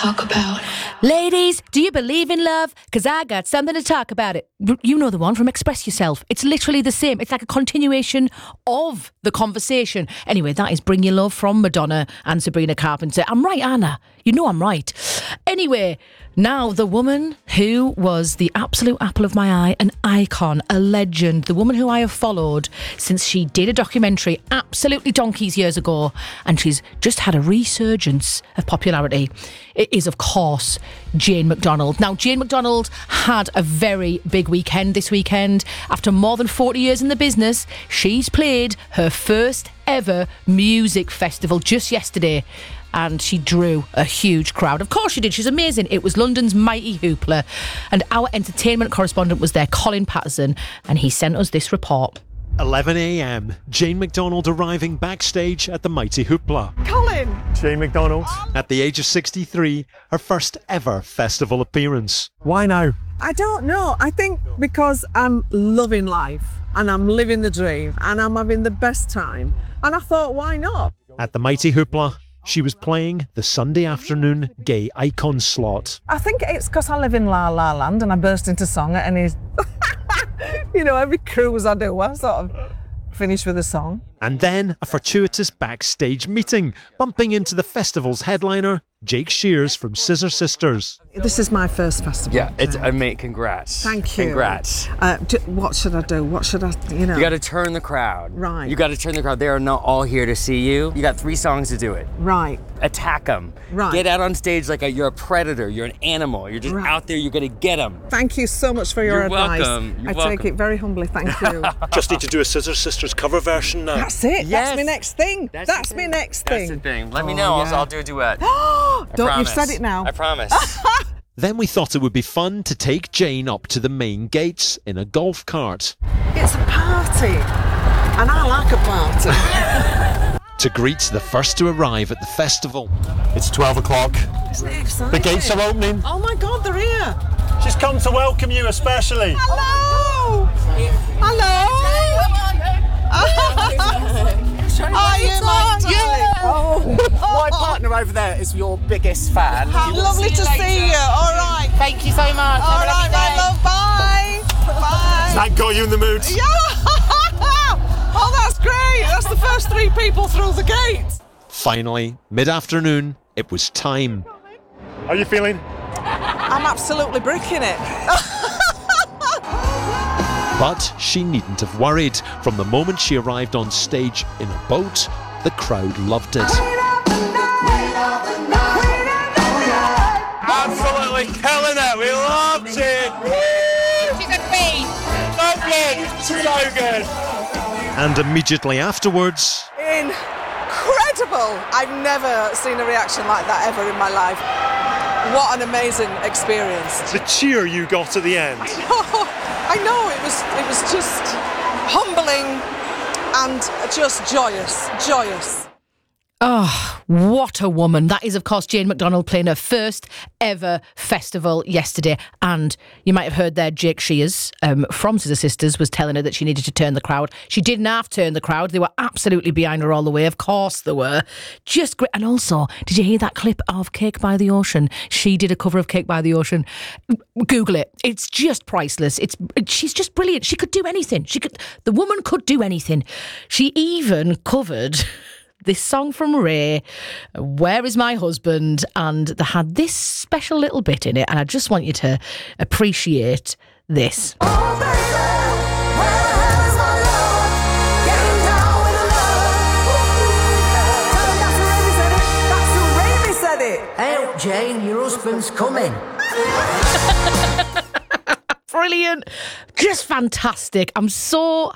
talk about. Ladies, do you believe in love? Because I got something to talk about it. You know the one from Express Yourself. It's literally the same. It's like a continuation of the conversation. Anyway, that is Bring Your Love from Madonna and Sabrina Carpenter. I'm right, Anna. You know I'm right. Anyway, now the woman who was the absolute apple of my eye, an icon, a legend, the woman who I have followed since she did a documentary absolutely donkeys years ago, and she's just had a resurgence of popularity. It is, of course, Jane McDonald. Now, Jane McDonald had a very big weekend this weekend. After more than 40 years in the business, she's played her first ever music festival just yesterday. And she drew a huge crowd. Of course she did. She's amazing. It was London's Mighty Hoopla. And our entertainment correspondent was there, Colin Patterson, and he sent us this report. 11 a.m, Jane McDonald arriving backstage at the Mighty Hoopla. Colin! Jane McDonald, at the age of 63, her first ever festival appearance. Why now? I don't know. I think because I'm loving life and I'm living the dream and I'm having the best time. And I thought, why not? At the Mighty Hoopla, she was playing the Sunday afternoon gay icon slot. I think it's because I live in La La Land and I burst into song at any... you know, every cruise I do, I sort of finish with a song. And then a fortuitous backstage meeting, bumping into the festival's headliner, Jake Shears from Scissor Sisters. This is my first festival. Yeah, it's mate, congrats. Thank you. Congrats. What should I do? What should I, you know? You got to turn the crowd. Right. You got to turn the crowd. They are not all here to see you. You got 3 songs to do it. Right. Attack them. Right. Get out on stage like you're a predator. You're an animal. You're just out there. You're going to get them. Thank you so much for your advice. Welcome. You're I welcome. take it very humbly. Thank you. Just need to do a Scissor Sisters cover version now. That's it. Yes. That's my next thing. That's my next thing. That's the thing. Let me know. yeah. I'll do a duet. Don't, you've said it now. I promise. Then we thought it would be fun to take Jane up to the main gates in a golf cart. It's a party, and I like a party. To greet the first to arrive at the festival. It's 12 o'clock. Isn't it exciting? The gates are opening. Oh my God, they're here. She's come to welcome you especially. Hello. Hello. Are you my darling? My partner over there is your biggest fan. Lovely to see you. All right. Thank you so much. All right, my love. Bye. Bye. That got you in the mood. Yeah. Oh, that's great. That's the first 3 people through the gate. Finally, mid-afternoon, it was time. How are you feeling? I'm absolutely bricking it. But she needn't have worried. From the moment she arrived on stage in a boat, the crowd loved it. Absolutely killing it. We loved it. She's a queen. Lovely. So good. And immediately afterwards, Incredible. I've never seen a reaction like that ever in my life. What an amazing experience. The cheer you got at the end. I know, it was just humbling and just joyous. Oh, what a woman. That is, of course, Jane McDonald playing her first ever festival yesterday. And you might have heard there, Jake Shears from Scissor Sisters was telling her that she needed to turn the crowd. She didn't have to turn the crowd. They were absolutely behind her all the way. Of course they were. Just great. And also, did you hear that clip of Cake by the Ocean? She did a cover of Cake by the Ocean. Google it. It's just priceless. She's just brilliant. She could do anything. The woman could do anything. She even covered this song from Ray, Where Is My Husband? And they had this special little bit in it, and I just want you to appreciate this. Oh, baby, where's my love? Getting down with the love. Tell them that's who Raimi said it. That's who Raimi said it. Hey up, Jane, your husband's coming. Brilliant. Just fantastic. I'm so